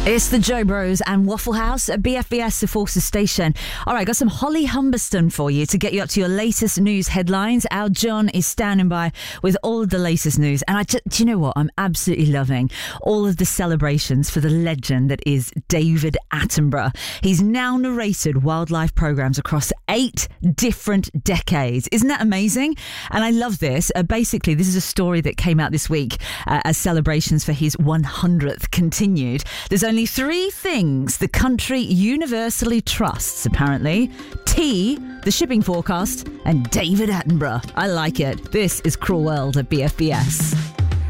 It's the Joe Bros and Waffle House at BFBS, the Forces Station. All right, got some Holly Humberston for you to get you up to your latest news headlines. Our John is standing by with all of the latest news. And do you know what? I'm absolutely loving all of the celebrations for the legend that is David Attenborough. He's now narrated wildlife programs across 8 different decades. Isn't that amazing? And I love this. Basically, this is a story that came out this week as celebrations for his 100th continued. There's only 3 things the country universally trusts, apparently. Tea, the shipping forecast, and David Attenborough. I like it. This is Cruel World at BFBS.